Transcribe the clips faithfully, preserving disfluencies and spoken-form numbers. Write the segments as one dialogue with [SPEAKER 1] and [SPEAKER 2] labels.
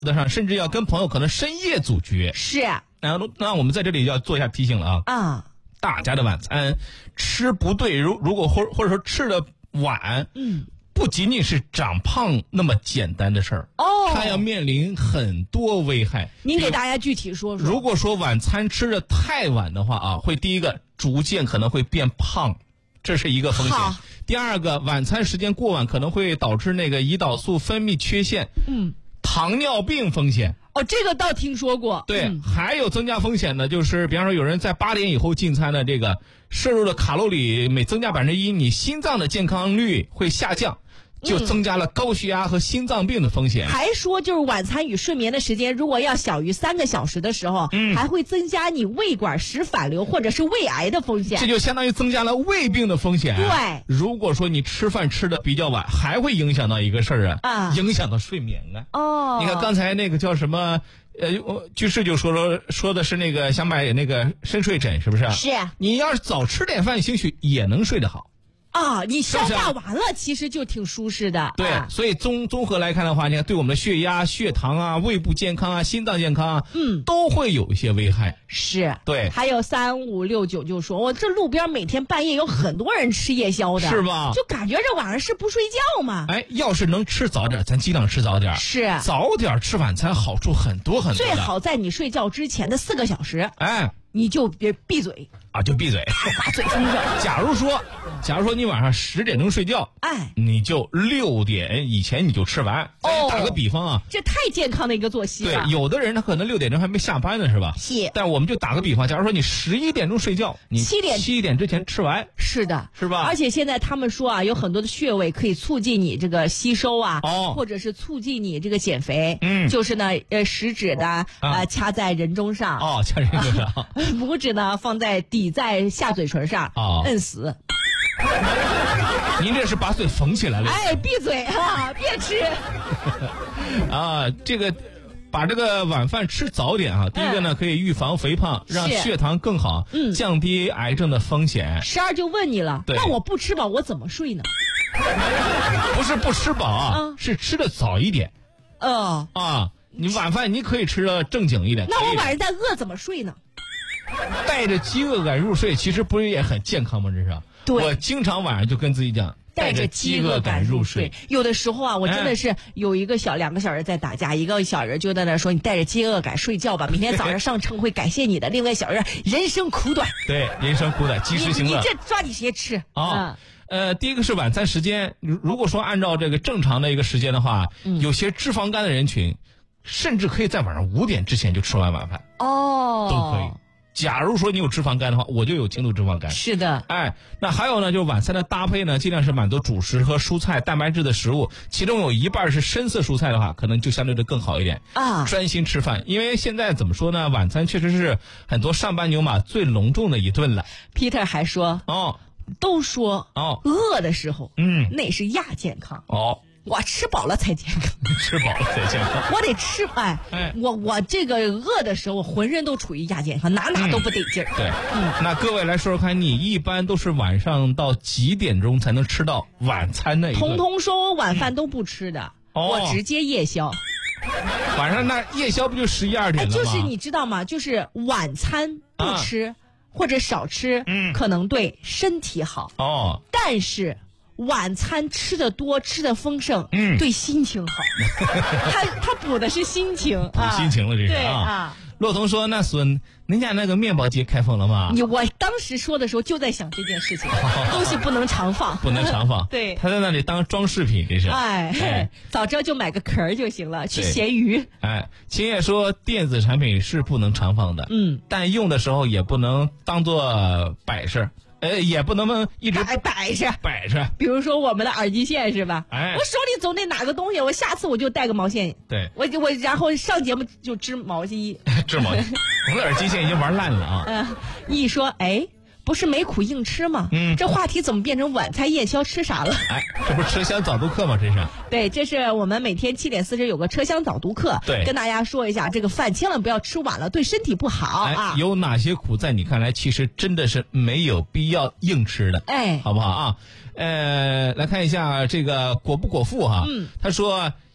[SPEAKER 1] 的上，甚至要跟朋友可能深夜组局。
[SPEAKER 2] 是啊，
[SPEAKER 1] 然后那我们在这里要做一下提醒了啊
[SPEAKER 2] 啊，
[SPEAKER 1] 大家的晚餐吃不对，如如果或或者说吃的晚，
[SPEAKER 2] 嗯。
[SPEAKER 1] 不仅仅是长胖那么简单的事儿
[SPEAKER 2] 哦，
[SPEAKER 1] 它要面临很多危害。
[SPEAKER 2] 您给大家具体说说。
[SPEAKER 1] 如果说晚餐吃的太晚的话啊，会第一个逐渐可能会变胖，这是一个风险。第二个，晚餐时间过晚可能会导致那个胰岛素分泌缺陷，
[SPEAKER 2] 嗯，
[SPEAKER 1] 糖尿病风险。
[SPEAKER 2] 哦，这个倒听说过。
[SPEAKER 1] 对，
[SPEAKER 2] 嗯、
[SPEAKER 1] 还有增加风险的，就是比方说有人在八点以后进餐的，这个摄入的卡路里每增加百分之一，你心脏的健康率会下降。就增加了高血压和心脏病的风险。
[SPEAKER 2] 嗯、还说就是晚餐与睡眠的时间如果要小于三个小时的时候，嗯，还会增加你胃管食反流或者是胃癌的风险。
[SPEAKER 1] 这就相当于增加了胃病的风险。
[SPEAKER 2] 对，
[SPEAKER 1] 如果说你吃饭吃的比较晚，还会影响到一个事儿啊，
[SPEAKER 2] 啊，
[SPEAKER 1] 影响到睡眠啊。
[SPEAKER 2] 哦，
[SPEAKER 1] 你看刚才那个叫什么？呃，居士就说了，说的是那个想买那个深睡枕，是不是？
[SPEAKER 2] 是。
[SPEAKER 1] 你要是早吃点饭，兴许也能睡得好。
[SPEAKER 2] 啊，你消化完了，其实就挺舒适的。
[SPEAKER 1] 对，
[SPEAKER 2] 啊、
[SPEAKER 1] 所以综综合来看的话，你看对我们的血压、血糖啊、胃部健康啊、心脏健康啊，
[SPEAKER 2] 嗯，
[SPEAKER 1] 都会有一些危害。
[SPEAKER 2] 是，
[SPEAKER 1] 对。
[SPEAKER 2] 还有三五六九就说，我这路边每天半夜有很多人吃夜宵的，
[SPEAKER 1] 是吧？
[SPEAKER 2] 就感觉这晚上是不睡觉嘛。
[SPEAKER 1] 哎，要是能吃早点，咱尽量吃早点。
[SPEAKER 2] 是，
[SPEAKER 1] 早点吃晚餐好处很多很多。
[SPEAKER 2] 最好在你睡觉之前的四个小时，
[SPEAKER 1] 哎，
[SPEAKER 2] 你就别闭嘴
[SPEAKER 1] 啊，就闭嘴，
[SPEAKER 2] 把嘴封上。
[SPEAKER 1] 假如说，假如说你晚上十点钟睡觉，
[SPEAKER 2] 哎，
[SPEAKER 1] 你就六点以前你就吃完。
[SPEAKER 2] 哦，
[SPEAKER 1] 打个比方啊，
[SPEAKER 2] 这太健康的一个作息了。
[SPEAKER 1] 对，有的人他可能六点钟还没下班呢，是吧？
[SPEAKER 2] 是。
[SPEAKER 1] 但我们就打个比方，假如说你十一点钟睡觉，你
[SPEAKER 2] 七点
[SPEAKER 1] 七点之前吃完，
[SPEAKER 2] 是的，
[SPEAKER 1] 是吧？
[SPEAKER 2] 而且现在他们说啊，有很多的穴位可以促进你这个吸收啊，
[SPEAKER 1] 哦，
[SPEAKER 2] 或者是促进你这个减肥。
[SPEAKER 1] 嗯，
[SPEAKER 2] 就是呢，呃，食指呢，啊、呃，掐在人中上，
[SPEAKER 1] 哦，掐人中上，
[SPEAKER 2] 啊、拇指呢放在抵在下嘴唇上，
[SPEAKER 1] 哦，
[SPEAKER 2] 摁死。
[SPEAKER 1] 您这是把嘴缝起来了？
[SPEAKER 2] 哎，闭嘴啊，别吃。
[SPEAKER 1] 啊，这个。把这个晚饭吃早点啊！第一个呢，可以预防肥胖，让血糖更好，
[SPEAKER 2] 嗯，
[SPEAKER 1] 降低癌症的风险。
[SPEAKER 2] 十二就问你了，
[SPEAKER 1] 对，
[SPEAKER 2] 那我不吃饱，我怎么睡呢？
[SPEAKER 1] 不是不吃饱啊，嗯、是吃的早一点。
[SPEAKER 2] 呃
[SPEAKER 1] 啊，你晚饭你可以吃的正经一点。
[SPEAKER 2] 那我晚上再饿怎么睡呢？
[SPEAKER 1] 带着饥饿感入睡，其实不是也很健康吗？这是。
[SPEAKER 2] 对。
[SPEAKER 1] 我经常晚上就跟自己讲。
[SPEAKER 2] 带着饥饿感入睡，有的时候啊，我真的是有一个小、哎、两个小人在打架，一个小人就在那说：“你带着饥饿感睡觉吧，明天早上上称会感谢你的。”另外小人人生苦短，
[SPEAKER 1] 对，人生苦短，及时行乐。
[SPEAKER 2] 你, 你这抓紧时间吃
[SPEAKER 1] 啊、哦嗯！呃，第一个是晚餐时间，如果说按照这个正常的一个时间的话，嗯、有些脂肪肝的人群，甚至可以在晚上五点之前就吃完晚饭
[SPEAKER 2] 哦，
[SPEAKER 1] 都可以。假如说你有脂肪肝的话，我就有轻度脂肪肝。
[SPEAKER 2] 是的，
[SPEAKER 1] 哎，那还有呢，就是晚餐的搭配呢，尽量是满足主食和蔬菜、蛋白质的食物，其中有一半是深色蔬菜的话，可能就相对的更好一点
[SPEAKER 2] 啊。
[SPEAKER 1] 专心吃饭，因为现在怎么说呢，晚餐确实是很多上班牛马最隆重的一顿了。
[SPEAKER 2] Peter 还说，
[SPEAKER 1] 哦，
[SPEAKER 2] 都说
[SPEAKER 1] 哦，
[SPEAKER 2] 饿的时候，
[SPEAKER 1] 嗯，
[SPEAKER 2] 那是亚健康
[SPEAKER 1] 哦。
[SPEAKER 2] 我吃饱了才健康，
[SPEAKER 1] 吃饱了才健康。
[SPEAKER 2] 我得吃，哎，
[SPEAKER 1] 哎
[SPEAKER 2] 我我这个饿的时候，浑身都处于亚健康，哪哪都不得劲儿、
[SPEAKER 1] 嗯。对，嗯，那各位来说说看，你一般都是晚上到几点钟才能吃到晚餐那一顿？
[SPEAKER 2] 彤彤说我晚饭都不吃的，
[SPEAKER 1] 嗯、
[SPEAKER 2] 我直接夜宵。
[SPEAKER 1] 晚上那夜宵不就十一二点了吗？
[SPEAKER 2] 哎，就是你知道吗？就是晚餐不吃、啊、或者少吃，
[SPEAKER 1] 嗯，
[SPEAKER 2] 可能对身体好
[SPEAKER 1] 哦，
[SPEAKER 2] 但是。晚餐吃的多，吃的丰盛，
[SPEAKER 1] 嗯，
[SPEAKER 2] 对心情好。他他补的是心情，
[SPEAKER 1] 补心情了这是
[SPEAKER 2] 啊。
[SPEAKER 1] 啊。骆童说：“那孙，您家那个面包街开封了吗？”
[SPEAKER 2] 你我当时说的时候就在想这件事情，东西不能常放，
[SPEAKER 1] 不能常放。
[SPEAKER 2] 对，
[SPEAKER 1] 他在那里当装饰品，这是。
[SPEAKER 2] 哎，哎早知道就买个壳儿就行了，去咸鱼。
[SPEAKER 1] 哎，秦叶说电子产品是不能常放的，
[SPEAKER 2] 嗯，
[SPEAKER 1] 但用的时候也不能当做摆设。呃，也不能一直
[SPEAKER 2] 摆摆着
[SPEAKER 1] 摆着，
[SPEAKER 2] 比如说我们的耳机线是吧？
[SPEAKER 1] 哎，
[SPEAKER 2] 我手里总得拿个东西，我下次我就带个毛线。
[SPEAKER 1] 对，
[SPEAKER 2] 我我然后上节目就织毛衣，
[SPEAKER 1] 织毛衣。我们的耳机线已经玩烂了啊！
[SPEAKER 2] 嗯、呃，一说哎，不是没苦硬吃吗？
[SPEAKER 1] 嗯，
[SPEAKER 2] 这话题怎么变成晚餐夜宵吃啥了？
[SPEAKER 1] 哎，这不是车厢早读课吗？这是。
[SPEAKER 2] 对，这是我们每天七点四十有个车厢早读课，
[SPEAKER 1] 对，
[SPEAKER 2] 跟大家说一下，这个饭千万不要吃晚了，对身体不好、
[SPEAKER 1] 哎、
[SPEAKER 2] 啊。
[SPEAKER 1] 有哪些苦在你看来其实真的是没有必要硬吃的？
[SPEAKER 2] 哎，
[SPEAKER 1] 好不好啊？呃，来看一下这个果不果腹哈，
[SPEAKER 2] 嗯，
[SPEAKER 1] 他说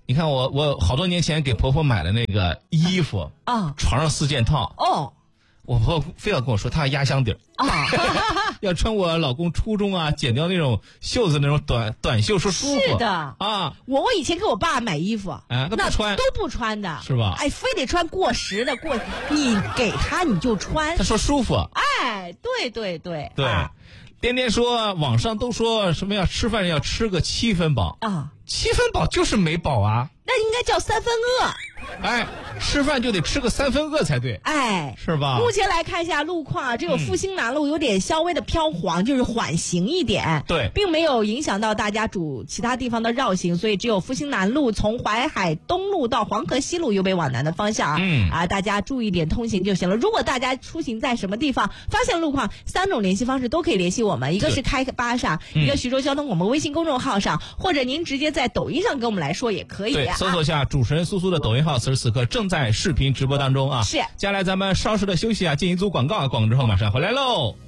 [SPEAKER 1] 你看我我好多年前给婆婆买的那个衣服
[SPEAKER 2] 啊，
[SPEAKER 1] 床上四件套
[SPEAKER 2] 哦，
[SPEAKER 1] 我婆婆非要跟我说她要压箱底儿
[SPEAKER 2] 啊，
[SPEAKER 1] 要穿我老公初中啊剪掉那种袖子那种短短袖说舒服。
[SPEAKER 2] 是的
[SPEAKER 1] 啊，
[SPEAKER 2] 我我以前给我爸买衣服，
[SPEAKER 1] 哎，那不穿
[SPEAKER 2] 都不穿的，
[SPEAKER 1] 是吧？
[SPEAKER 2] 哎，非得穿过时的过，你给他你就穿，
[SPEAKER 1] 他说舒服。
[SPEAKER 2] 哎，对对对
[SPEAKER 1] 对。
[SPEAKER 2] 啊
[SPEAKER 1] 天天说网上都说什么要吃饭要吃个七分饱
[SPEAKER 2] 啊，
[SPEAKER 1] 七分饱就是没饱啊，
[SPEAKER 2] 那应该叫三分饿。
[SPEAKER 1] 哎，吃饭就得吃个三分饿才对，
[SPEAKER 2] 哎，
[SPEAKER 1] 是吧？
[SPEAKER 2] 目前来看一下路况啊，这个复兴南路有点稍微的飘黄，嗯、就是缓行一点，
[SPEAKER 1] 对，
[SPEAKER 2] 并没有影响到大家主其他地方的绕行，所以只有复兴南路从淮海东路到黄河西路由北往南的方向啊，
[SPEAKER 1] 嗯
[SPEAKER 2] 啊，大家注意点通行就行了。如果大家出行在什么地方发现路况，三种联系方式都可以联系我们，一个是开吧上，
[SPEAKER 1] 嗯、
[SPEAKER 2] 一个徐州交通广播微信公众号上，或者您直接在抖音上跟我们来说也可以、啊。
[SPEAKER 1] 对，搜索下主持人苏苏的抖音号，此时此刻正在视频直播当中啊。
[SPEAKER 2] 是，
[SPEAKER 1] 接下来咱们稍事的休息啊，进一组广告，广告之后马上回来喽。